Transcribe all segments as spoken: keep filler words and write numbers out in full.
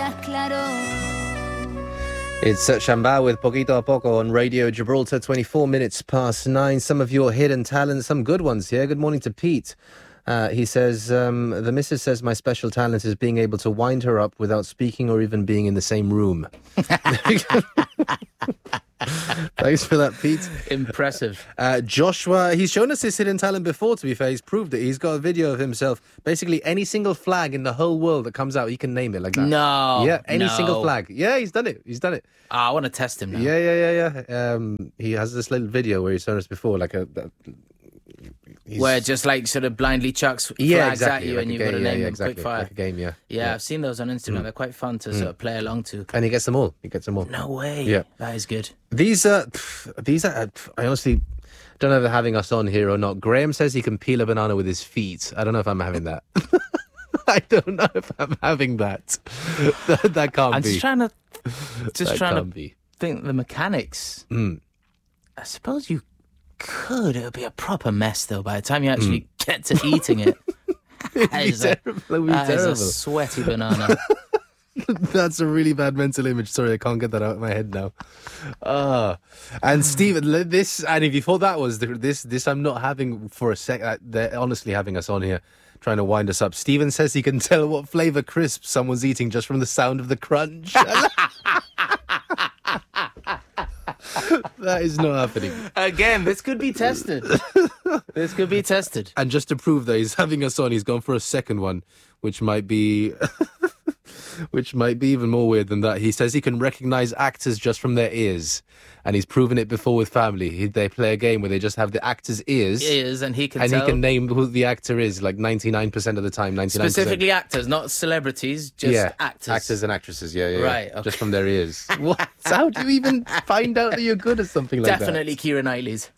It's uh, Shamba with Poquito a Poco on Radio Gibraltar, twenty-four minutes past nine. Some of your hidden talents, some good ones here. Good morning to Pete. Uh, he says, um, the missus says my special talent is being able to wind her up without speaking or even being in the same room. Thanks for that, Pete. Impressive. Uh, Joshua, he's shown us his hidden talent before, to be fair. He's proved it. He's got a video of himself. Basically, any single flag in the whole world that comes out, he can name it like that. No. Yeah, any no. single flag. Yeah, he's done it. He's done it. Oh, I want to test him now. Yeah, yeah, yeah, yeah. Um, he has this little video where he's shown us before, like a... a He's... Where just like sort of blindly chucks flags yeah, exactly, at you like and you've game, got to yeah, name yeah, them exactly, quick fire. like a game, yeah. Yeah, yeah. I've seen those on Instagram. Mm. They're quite fun to mm. sort of play along to. And he gets them all. He gets them all. No way. Yeah. That is good. These are, pff, these are, pff, I honestly don't know if they're having us on here or not. Graham says he can peel a banana with his feet. I don't know if I'm having that. I don't know if I'm having that. that, that can't I'm be. I'm just trying to, just that trying to be. think the mechanics. Mm. I suppose you could. It would be a proper mess, though, by the time you actually mm. get to eating it. It'd that be is, terrible. a, It'd be that terrible. is a sweaty banana. That's a really bad mental image. Sorry, I can't get that out of my head now. Uh, and Stephen, this, and if you thought that was the, this, this I'm not having for a sec. Uh, they're honestly having us on here, trying to wind us up. Stephen says he can tell what flavour crisp someone's eating just from the sound of the crunch. That is not happening. Again, this could be tested. This could be tested. And just to prove that he's having us on, he's gone for a second one, which might be... which might be even more weird than that. He says he can recognise actors just from their ears. And he's proven it before with family. He, they play a game where they just have the actor's ears. Ears, and he can And tell. he can name who the actor is, like ninety-nine percent of the time, ninety-nine percent. Specifically actors, not celebrities, just yeah, actors. Actors and actresses, yeah, yeah. Right, yeah. okay. Just from their ears. What? How do you even find out that you're good at something like Definitely that? Definitely Keira Knightley's.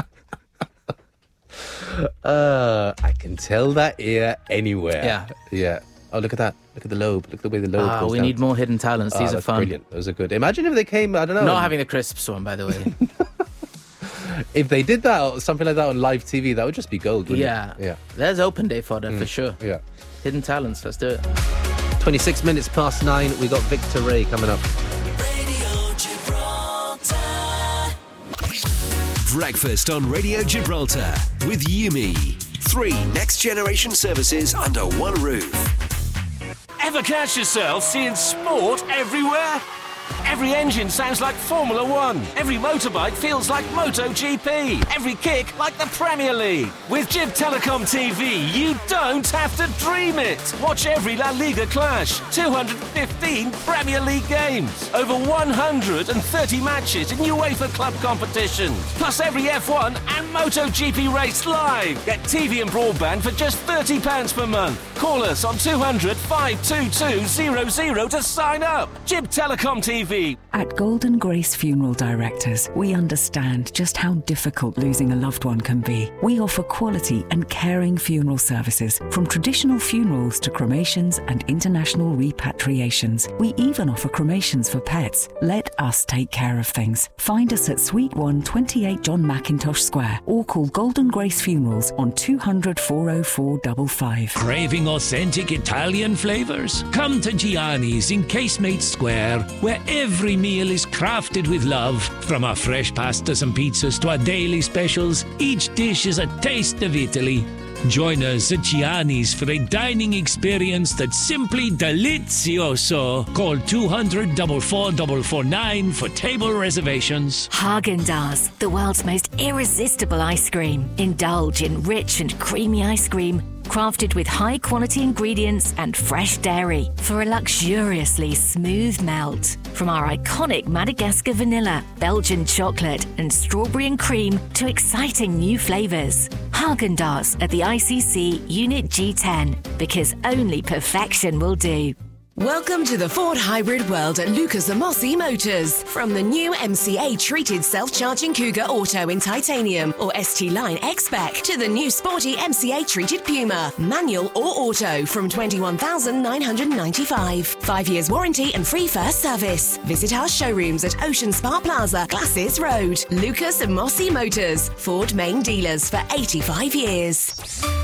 uh, I can tell that ear anywhere. Yeah. Yeah. Oh, look at that. Look at the lobe. Look at the way the lobe Ah, goes we down. need more hidden talents. These oh, are fun. Brilliant. Those are good. Imagine if they came, I don't know. Not having the crisps one, by the way. If they did that, or something like that on live T V, that would just be gold, wouldn't yeah. it? Yeah. There's open day for that, mm. for sure. Yeah. Hidden talents. Let's do it. twenty-six minutes past nine. We got Victor Ray coming up. Radio Gibraltar. Breakfast on Radio Gibraltar with Yumi. Three next generation services under one roof. Ever catch yourself seeing sport everywhere? Every engine sounds like Formula One. Every motorbike feels like MotoGP. Every kick like the Premier League. With Jib Telecom T V, you don't have to dream it. Watch every La Liga clash. two hundred fifteen Premier League games. Over one hundred thirty matches in UEFA club competitions. Plus every F one and MotoGP race live. Get T V and broadband for just thirty pounds per month. Call us on two hundred, five two two zero zero to sign up. Jib Telecom T V. At Golden Grace Funeral Directors, we understand just how difficult losing a loved one can be. We offer quality and caring funeral services, from traditional funerals to cremations and international repatriations. We even offer cremations for pets. Let us take care of things. Find us at Suite one, twenty-eight John Mackintosh Square, or call Golden Grace Funerals on two hundred, four oh four five five. Craving authentic Italian flavours? Come to Gianni's in Casemate Square, where every meal is crafted with love. From our fresh pastas and pizzas to our daily specials, each dish is a taste of Italy. Join us at Gianni's for a dining experience that's simply delizioso. Call two hundred, four four four four nine for table reservations. Häagen-Dazs, the world's most irresistible ice cream. Indulge in rich and creamy ice cream, crafted with high-quality ingredients and fresh dairy for a luxuriously smooth melt. From our iconic Madagascar vanilla, Belgian chocolate, and strawberry and cream to exciting new flavours. Häagen-Dazs at the I C C Unit G ten, because only perfection will do. Welcome to the Ford hybrid world at Lucas Amosi Motors. From the new M C A-treated self-charging Cougar Auto in titanium or S T Line X-Spec to the new sporty M C A-treated Puma, manual or auto from twenty-one thousand nine hundred ninety-five dollars. Five years warranty and free first service. Visit our showrooms at Ocean Spa Plaza, Glasses Road. Lucas Amosi Motors, Ford main dealers for eighty-five years.